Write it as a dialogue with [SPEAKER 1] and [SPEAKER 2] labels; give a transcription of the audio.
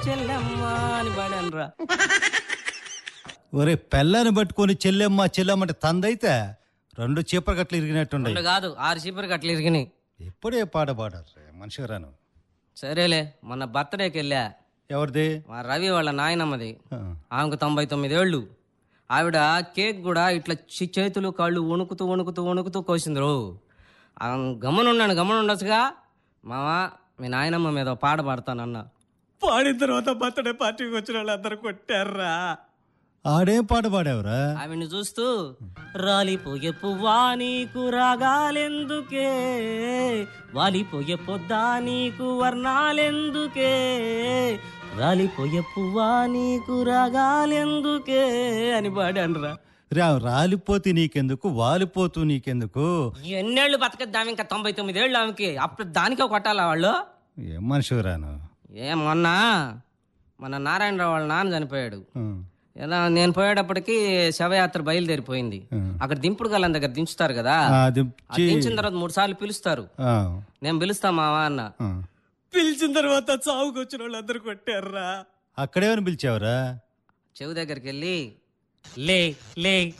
[SPEAKER 1] చెల్లెమ్మ అని పాడానురా.
[SPEAKER 2] ఒరే పెళ్ళాన్ని పట్టుకొని చెల్లెమ్మ చెల్లెమ్మంటే తందైతే 2 చీపర కట్లు ఇరిగినట్టుండే.
[SPEAKER 1] కాదు 6 చీపురు కట్లు ఇరిగినాయి.
[SPEAKER 2] ఎప్పుడే పాట పాడారు మనిషి రాను.
[SPEAKER 1] సరేలే, మొన్న బర్త్డేకి వెళ్ళా.
[SPEAKER 2] ఎవరిది?
[SPEAKER 1] మా రవి వాళ్ళ నాయనమ్మది.
[SPEAKER 2] ఆ.
[SPEAKER 1] ఆమెకు 99 ఏళ్ళు. ఆవిడ కేక్ కూడా ఇట్లా చేతులు కాళ్ళు వణుకుతూ వణుకుతూ వణుకుతూ కోసిండ్రు. గమనుండొచ్చుగా. మావా మీ నాయనమ్మ మీద పాట పాడతానన్నా. పాడిన తర్వాత బర్త్డే పార్టీకి వచ్చిన వాళ్ళు అందరు కొట్టారా.
[SPEAKER 2] ఆడేం పాట పాడావురా?
[SPEAKER 1] ఆవిడ్ని చూస్తూ రాలిపోయే పువ్వా నీకు రాగాలెందుకే, వాలిపోయే పొద్దా నీకు వర్ణాలెందుకే, రాలిపోయే పువ్వా నీకు రాగాలెందుకే అని పాడానురా.
[SPEAKER 2] రాలిపోతే నీకెందుకు, వాలిపోతూ నీకెందుకు?
[SPEAKER 1] ఎన్నేళ్ళు బతకద్దాం, ఇంకా 99 ఏళ్ళు ఆమెకి. అప్పుడు దానికే కొట్టాలా వాళ్ళు?
[SPEAKER 2] ఏం మనిషి రాను.
[SPEAKER 1] మొన్న నారాయణరావు వాళ్ళ నాన్న చనిపోయాడు. ఎలా నేను పోయేటప్పటికి శవయాత్ర బయలుదేరిపోయింది. అక్కడ దింపుడు గల్లం దగ్గర దించుతారు కదా. దించిన తర్వాత 3 సార్లు పిలుస్తారు. నేను పిలుస్తా మావా అన్న. పిలిచిన తర్వాత చావుకు వచ్చిన వాళ్ళు అందరు కొట్టారా.
[SPEAKER 2] అక్కడేమని పిలిచావురా?
[SPEAKER 1] చెవు దగ్గరికి వెళ్ళి లే లే